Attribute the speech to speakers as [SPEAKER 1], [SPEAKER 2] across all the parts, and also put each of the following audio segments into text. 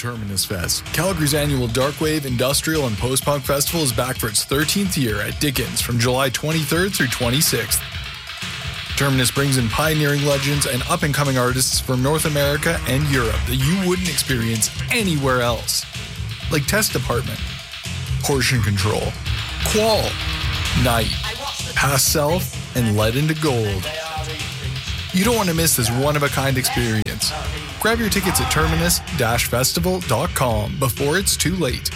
[SPEAKER 1] Terminus Fest. Calgary's annual Darkwave, Industrial, and Post-Punk Festival is back for its 13th year at Dickens from July 23rd through 26th. Terminus brings in pioneering legends and up-and-coming artists from North America and Europe that you wouldn't experience anywhere else. Like Test Department, Portion Control, Qual, Night, Past Self, and Lead into Gold. You don't want to miss this one-of-a-kind experience. Grab your tickets at terminus-festival.com before it's too late.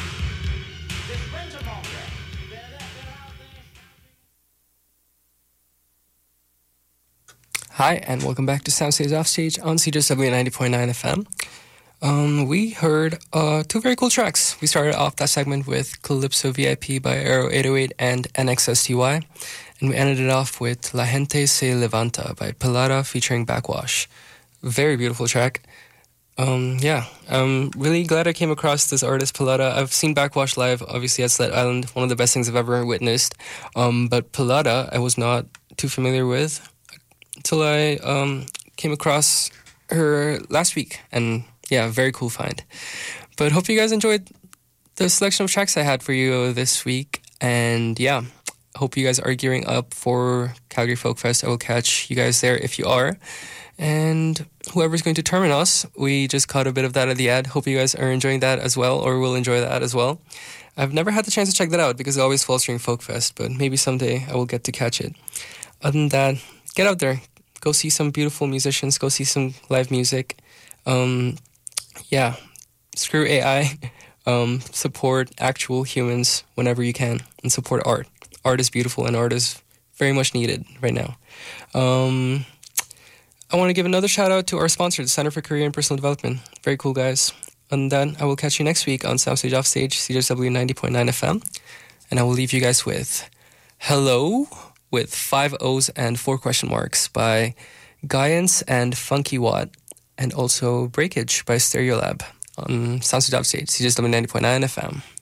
[SPEAKER 2] Hi, and welcome back to Soundstage Offstage on CJSW 90.9 FM. We heard two very cool tracks. We started off that segment with Calypso VIP by Aero 808 and NXSTY, and we ended it off with La Gente Se Levanta by Pelada featuring Backwash. Very beautiful track. I'm really glad I came across this artist, Pelada. I've seen Backwash live, obviously, at Sled Island, one of the best things I've ever witnessed. But Pelada, I was not too familiar with until I came across her last week. And yeah, very cool find. But hope you guys enjoyed the selection of tracks I had for you this week. And yeah, hope you guys are gearing up for Calgary Folk Fest. I will catch you guys there if you are. And whoever's going to determine us, we just caught a bit of that at the ad. Hope you guys are enjoying that as well, or will enjoy that as well. I've never had the chance to check that out because it always falls during Folk Fest, but maybe someday I will get to catch it. Other than that, get out there. Go see some beautiful musicians. Go see some live music. Screw AI. Support actual humans whenever you can, and support art. Art is beautiful, and art is very much needed right now. I want to give another shout out to our sponsor, the Center for Career and Personal Development. Very cool guys. And then I will catch you next week on Soundstage Offstage, CJSW 90.9 FM. And I will leave you guys with Hello with 5 O's and 4 question marks by Gaians and Funky Watt, and also Breakage by Stereolab on Soundstage Offstage, CJSW 90.9 FM.